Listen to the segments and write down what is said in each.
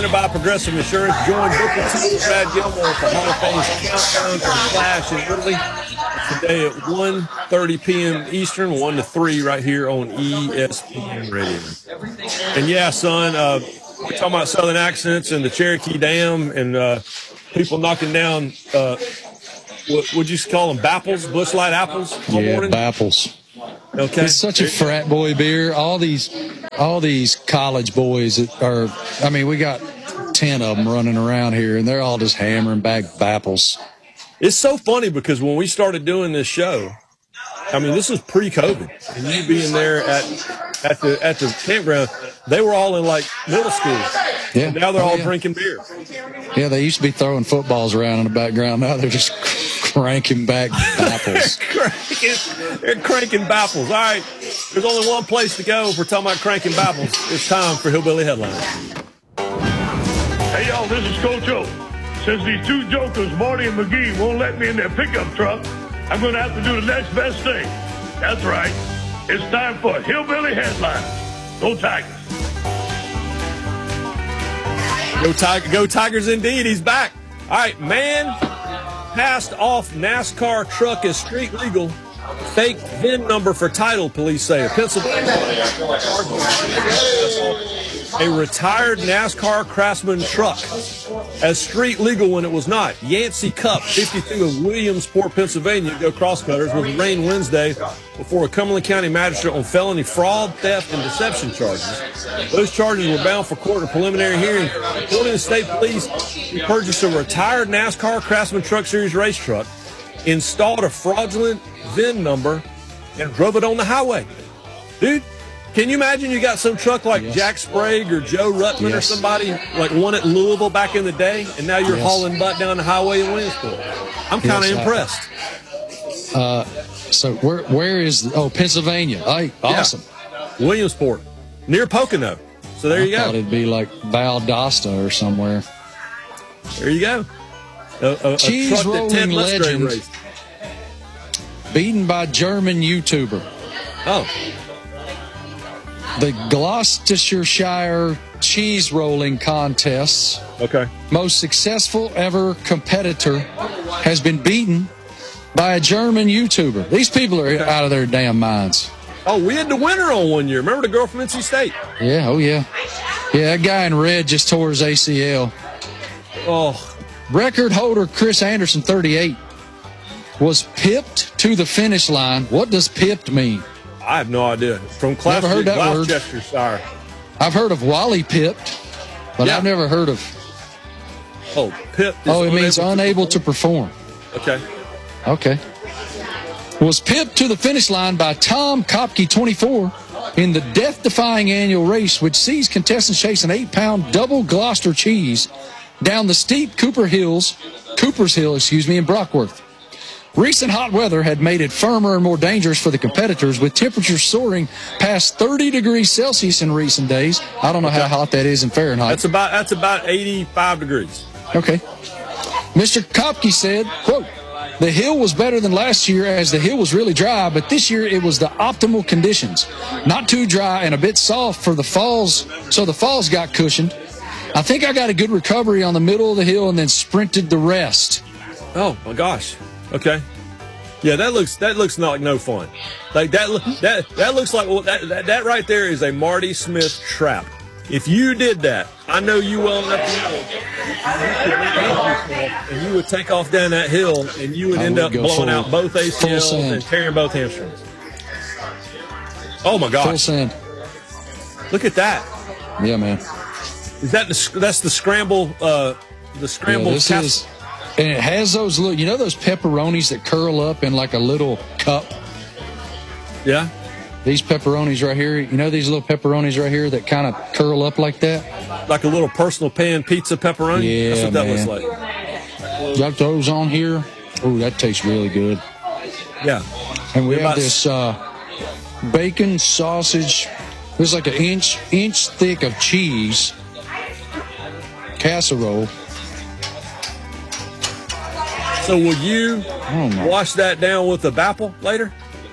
presented by Progressive Insurance. Join Booker T. Brad Gilmore for Hall of Fame's Countdown to the Flash in Italy today at 1:30 p.m. Eastern, 1 to 3 right here on ESPN Radio. And yeah, son, we're talking about Southern accents and the Cherokee Dam and people knocking down, what would you call them, Bapples, Busch Light apples? Yeah, Bapples. Okay. It's such a frat boy beer. All these college boys we got 10 of them running around here, and they're all just hammering back Bapples. It's so funny because when we started doing this show, this was pre-COVID, and you being there at the campground, they were all in like middle school. Yeah. And now they're all drinking beer. Yeah, they used to be throwing footballs around in the background. Now they're just cranking back Bapples. They're cranking Bapples. All right, there's only one place to go if we're talking about cranking Bapples. It's time for Hillbilly Headlines. Hey, y'all, this is Coach O. Since these two jokers, Marty and McGee, won't let me in their pickup truck, I'm going to have to do the next best thing. That's right. It's time for Hillbilly Headlines. Go Tigers. Go Tigers indeed. He's back. All right, man passed off NASCAR truck as street legal. Fake VIN number for title, police say. A retired NASCAR Craftsman truck as street legal when it was not. Yancey Cup, 52 of Williamsport, Pennsylvania, go cross-cutters, was arraigned Wednesday before a Cumberland County magistrate on felony fraud, theft, and deception charges. Those charges were bound for court in a preliminary hearing. According to state police, he purchased a retired NASCAR Craftsman Truck Series race truck, installed a fraudulent VIN number, and drove it on the highway. Dude, can you imagine you got some truck like Jack Sprague or Joe Ruttman or somebody, like one at Louisville back in the day, and now you're hauling butt down the highway in Williamsport? I'm kind of impressed. So where is Pennsylvania? Hey, awesome. Yeah. Williamsport, near Pocono. So there you go. I thought it'd be like Valdosta or somewhere. There you go. A cheese truck that Ted rolling legend raced. Beaten by German YouTuber. Oh. The Gloucestershire cheese rolling contests. Okay. Most successful ever competitor has been beaten by a German YouTuber. These people are out of their damn minds. Oh, we had the winner on one year. Remember the girl from NC State? Yeah, yeah, that guy in red just tore his ACL. Oh. Record holder Chris Anderson, 38, was pipped to the finish line. What does pipped mean? I have no idea. From never heard that word. Gloucestershire. I've heard of Wally pipped, but I've never heard of. Oh, pipped. It means unable to perform. Okay. Was pipped to the finish line by Tom Kopke, 24, in the death-defying annual race, which sees contestants chase an 8-pound double Gloucester cheese down the steep Cooper's Hill, in Brockworth. Recent hot weather had made it firmer and more dangerous for the competitors, with temperatures soaring past 30 degrees Celsius in recent days. I don't know how hot that is in Fahrenheit. That's about 85 degrees. Okay. Mr. Kopke said, quote, "The hill was better than last year as the hill was really dry, but this year it was the optimal conditions. Not too dry and a bit soft for the falls, so the falls got cushioned. I think I got a good recovery on the middle of the hill and then sprinted the rest." Oh my gosh. Okay. Yeah, that looks like no fun. Like that looks like that right there is a Marty Smith trap. If you did that, I know you well enough to know and you would take off down that hill and you would end up blowing out both ACLs and tearing both hamstrings. Oh my gosh. Full send. Look at that. Yeah, man. Is that that's the scramble and it has those those pepperonis that curl up in like a little cup? Yeah. These pepperonis right here, these little pepperonis right here that kind of curl up like that? Like a little personal pan pizza pepperoni? Yeah, that's what that looks like. Got those on here. Oh, that tastes really good. Yeah. And we have this bacon sausage. There's like an inch thick of cheese casserole. So will you wash that down with a Bapple later?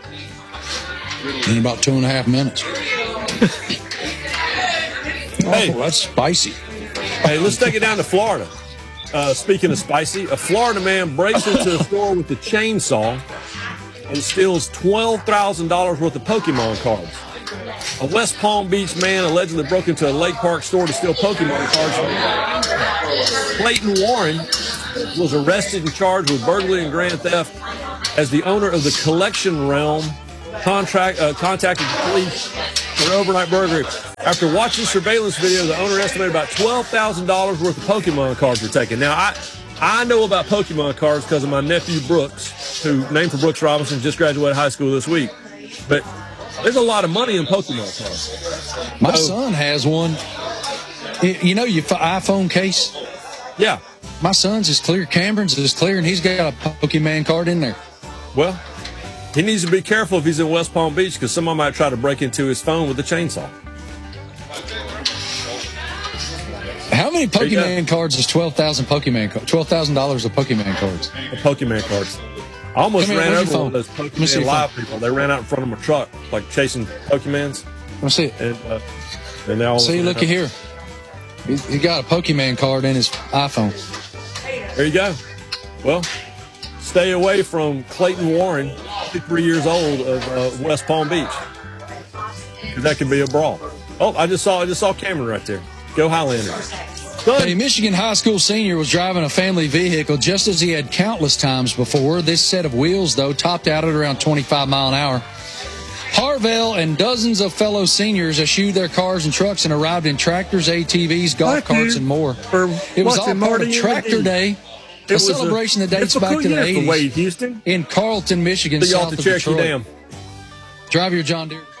In about 2.5 minutes. Hey, that's spicy. Hey, let's take it down to Florida. Speaking of spicy, a Florida man breaks into a store with a chainsaw and steals $12,000 worth of Pokemon cards. A West Palm Beach man allegedly broke into a Lake Park store to steal Pokemon cards. Clayton Warren was arrested and charged with burglary and grand theft as the owner of the Collection Realm contacted the police for an overnight burglary. After watching surveillance video, the owner estimated about $12,000 worth of Pokemon cards were taken. Now, I know about Pokemon cards because of my nephew Brooks, who named for Brooks Robinson, just graduated high school this week. But there's a lot of money in Pokemon cards. My son has one. You know your iPhone case? Yeah. My son's is clear. Cameron's is clear, and he's got a Pokemon card in there. Well, he needs to be careful if he's in West Palm Beach because someone might try to break into his phone with a chainsaw. How many Pokemon cards is $12,000 of Pokemon cards? Pokemon cards. I almost ran over one of those Pokemon Live people. They ran out in front of my truck, like chasing Pokemons. Let's see. And now see, looky here. He got a Pokemon card in his iPhone. There you go. Well, stay away from Clayton Warren, 53 years old, of West Palm Beach, because that could be a brawl. Oh, I just saw Cameron right there. Go Highlanders. A Michigan high school senior was driving a family vehicle just as he had countless times before. This set of wheels, though, topped out at around 25 miles an hour. Harvell and dozens of fellow seniors eschewed their cars and trucks and arrived in tractors, ATVs, golf carts, and more. It was all part of Tractor Day, a celebration that dates back to the 80s Wade Houston in Carlton, Michigan, south of Cherokee Detroit. Dam. Drive your John Deere.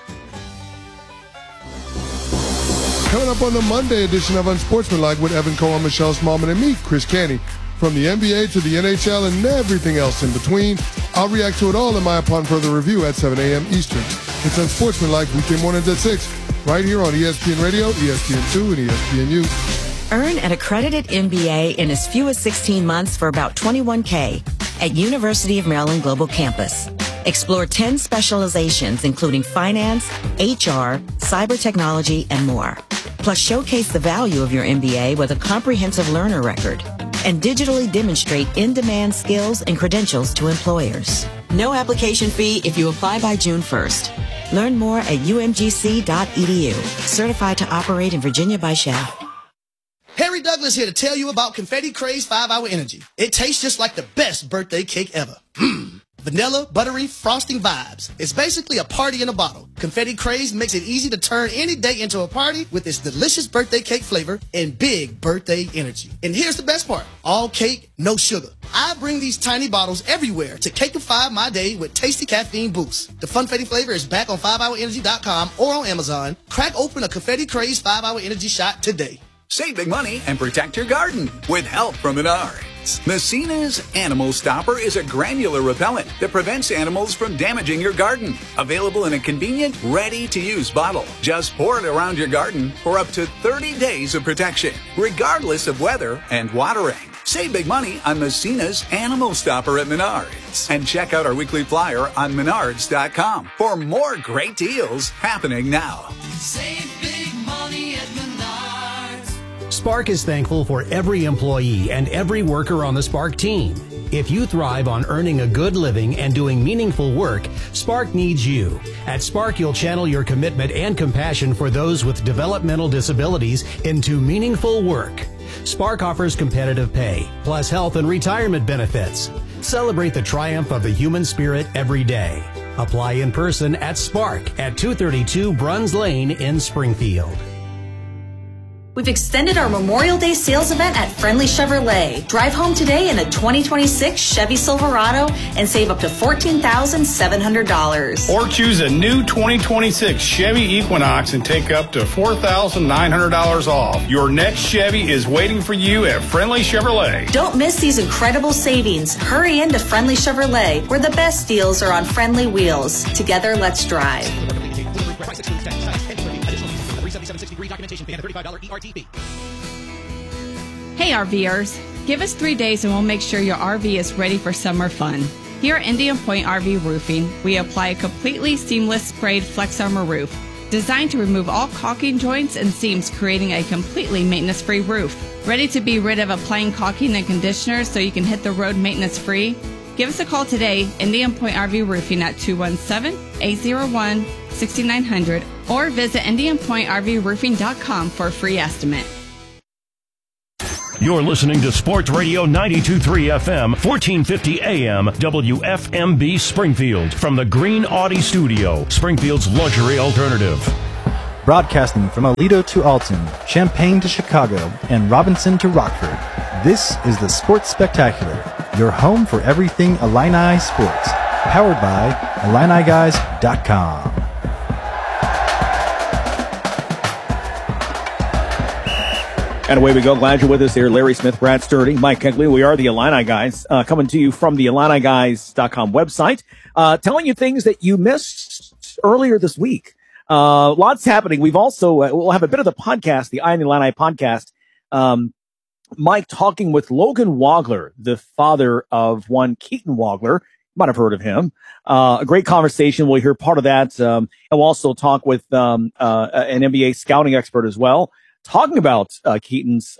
Coming up on the Monday edition of Unsportsmanlike with Evan Cohen, Michelle Smallman, and me, Chris Canty. From the NBA to the NHL and everything else in between, I'll react to it all in my Upon Further Review at 7 a.m. Eastern. It's Unsportsmanlike weekday mornings at 6, right here on ESPN Radio, ESPN2, and ESPNU. Earn an accredited MBA in as few as 16 months for about $21K at University of Maryland Global Campus. Explore 10 specializations, including finance, HR, cyber technology, and more. Plus, showcase the value of your MBA with a comprehensive learner record and digitally demonstrate in-demand skills and credentials to employers. No application fee if you apply by June 1st. Learn more at umgc.edu. Certified to operate in Virginia by Shell. Harry Douglas here to tell you about Confetti Craze 5-Hour Energy. It tastes just like the best birthday cake ever. Vanilla, buttery, frosting vibes. It's basically a party in a bottle. Confetti Craze makes it easy to turn any day into a party with its delicious birthday cake flavor and big birthday energy. And here's the best part. All cake, no sugar. I bring these tiny bottles everywhere to cakeify my day with tasty caffeine boosts. The Funfetti flavor is back on 5hourenergy.com or on Amazon. Crack open a Confetti Craze 5-Hour Energy shot today. Save big money and protect your garden with help from Menards. Messina's Animal Stopper is a granular repellent that prevents animals from damaging your garden. Available in a convenient, ready-to-use bottle. Just pour it around your garden for up to 30 days of protection, regardless of weather and watering. Save big money on Messina's Animal Stopper at Menards. And check out our weekly flyer on Menards.com for more great deals happening now. Save big money at Menards. Spark is thankful for every employee and every worker on the Spark team. If you thrive on earning a good living and doing meaningful work, Spark needs you. At Spark, you'll channel your commitment and compassion for those with developmental disabilities into meaningful work. Spark offers competitive pay, plus health and retirement benefits. Celebrate the triumph of the human spirit every day. Apply in person at Spark at 232 Bruns Lane in Springfield. We've extended our Memorial Day sales event at Friendly Chevrolet. Drive home today in a 2026 Chevy Silverado and save up to $14,700. Or choose a new 2026 Chevy Equinox and take up to $4,900 off. Your next Chevy is waiting for you at Friendly Chevrolet. Don't miss these incredible savings. Hurry into Friendly Chevrolet, where the best deals are on friendly wheels. Together, let's drive. Hey RVers, give us 3 days and we'll make sure your RV is ready for summer fun. Here at Indian Point RV Roofing, we apply a completely seamless sprayed Flex Armor roof. Designed to remove all caulking joints and seams, creating a completely maintenance-free roof. Ready to be rid of applying caulking and conditioner so you can hit the road maintenance-free? Give us a call today, Indian Point RV Roofing at 217-801-6900 or visit IndianPointRVRoofing.com for a free estimate. You're listening to Sports Radio 92.3 FM, 1450 AM, WFMB Springfield, from the Green Audi Studio, Springfield's luxury alternative. Broadcasting from Aledo to Alton, Champaign to Chicago, and Robinson to Rockford, this is the Sports Spectacular, your home for everything Illini sports. Powered by IlliniGuys.com. And away we go. Glad you're with us here. Larry Smith, Brad Sturdy, Mike Kegley. We are the Illini Guys, coming to you from the IlliniGuys.com website, telling you things that you missed earlier this week. Lots happening. We've also, we'll have a bit of the podcast, the Eye on the Illini podcast. Mike talking with Logan Wagler, the father of one Keaton Wagler. You might have heard of him. A great conversation. We'll hear part of that. And we'll also talk with, an NBA scouting expert as well, talking about, Keaton's,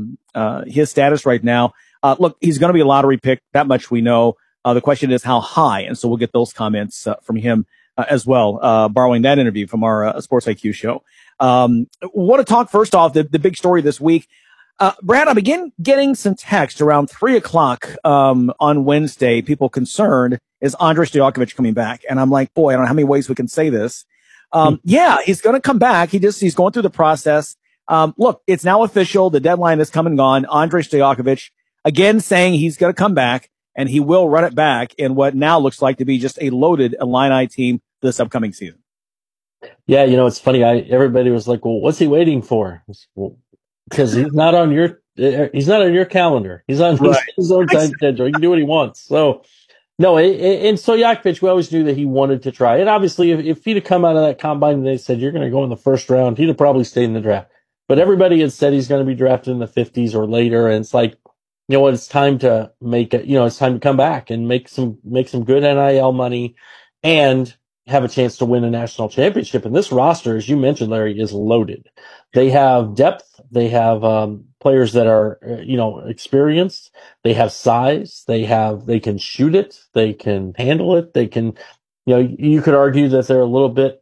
his status right now. Look, he's going to be a lottery pick. That much we know. The question is how high. And so we'll get those comments, from him, as well, borrowing that interview from our, Sports IQ show. Want to talk first off the big story this week. Brad, I began getting some text around 3:00, on Wednesday. People concerned, is Andrej Stojakovic coming back? And I'm like, boy, I don't know how many ways we can say this. Yeah, he's going to come back. He's going through the process. Look, it's now official. The deadline has come and gone. Andrej Stojakovic again saying he's going to come back and he will run it back in what now looks like to be just a loaded Illini team this upcoming season. Yeah, it's funny. Everybody was like, well, what's he waiting for? Because he's not on your calendar. He's on his own time schedule. He can do what he wants. So, no, and Stojakovic, we always knew that he wanted to try. And obviously, if he'd have come out of that combine and they said, you're going to go in the first round, he'd have probably stayed in the draft. But everybody had said he's going to be drafted in the 50s or later. And it's like, you know what, it's time to it's time to come back and make some good NIL money and have a chance to win a national championship. And this roster, as you mentioned, Larry, is loaded. They have depth. They have players that are, experienced. They have size. They can shoot it. They can handle it. They can, you could argue that they're a little bit,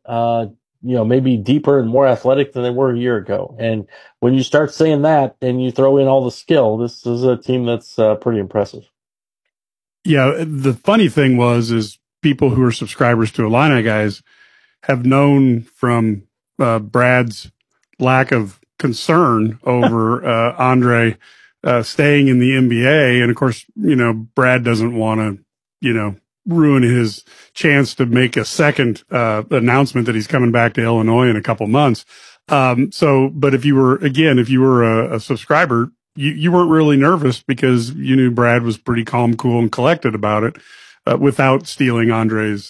maybe deeper and more athletic than they were a year ago. And when you start saying that and you throw in all the skill, this is a team that's pretty impressive. Yeah. The funny thing is people who are subscribers to Illini Guys have known from Brad's lack of concern over Andre staying in the NBA. And of course, Brad doesn't want to, ruin his chance to make a second announcement that he's coming back to Illinois in a couple months. But if you were a subscriber, you weren't really nervous because you knew Brad was pretty calm, cool, and collected about it. Without stealing Andre's,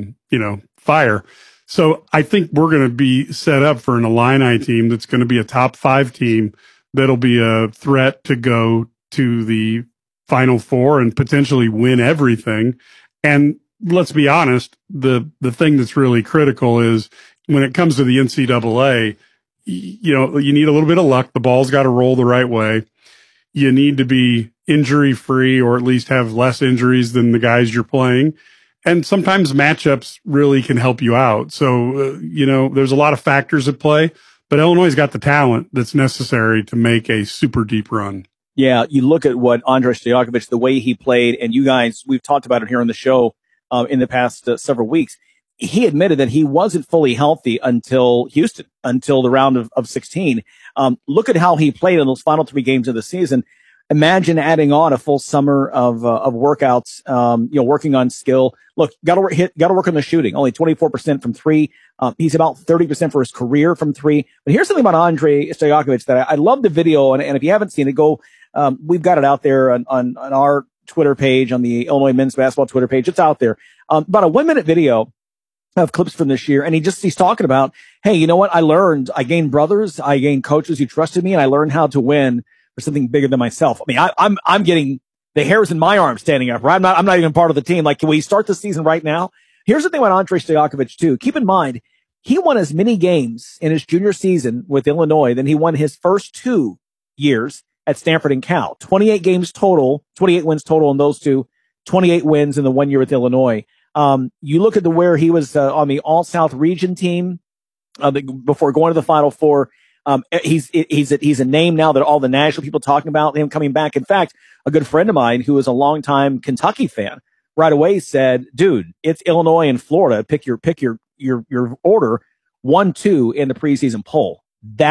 fire. So I think we're going to be set up for an Illini team that's going to be a top 5 team that'll be a threat to go to the Final Four and potentially win everything. And let's be honest, the thing that's really critical is when it comes to the NCAA, you need a little bit of luck. The ball's got to roll the right way. You need to be injury free or at least have less injuries than the guys you're playing. And sometimes matchups really can help you out. So, there's a lot of factors at play, but Illinois has got the talent that's necessary to make a super deep run. Yeah. You look at what Andrej Stojakovic, the way he played, and you guys, we've talked about it here on the show, in the past several weeks. He admitted that he wasn't fully healthy until Houston, until the round of 16. Look at how he played in those final 3 games of the season. Imagine adding on a full summer of workouts, working on skill. Look, got to work on the shooting. Only 24% from 3. He's about 30% for his career from 3. But here's something about Andrej Stojakovic that I love the video. And if you haven't seen it, go, we've got it out there on our Twitter page, on the Illinois men's basketball Twitter page. It's out there. About a 1-minute video of clips from this year. And he's talking about, hey, you know what? I gained brothers. I gained coaches who trusted me, and I learned how to win for something bigger than myself. I mean, I'm getting the hairs in my arms standing up, right? I'm not even part of the team. Like, can we start the season right now? Here's the thing about Andrej Stojakovic too. Keep in mind, He won as many games in his junior season with Illinois than he won his first 2 years at Stanford and Cal. 28 wins total in those two, 28 wins in the 1 year with Illinois. You look at where he was on the All-South region team before going to the Final Four. He's a name now that all the national people talking about him coming back. In fact, a good friend of mine who is a longtime Kentucky fan right away said, dude, it's Illinois and Florida. Pick your order 1-2 in the preseason poll.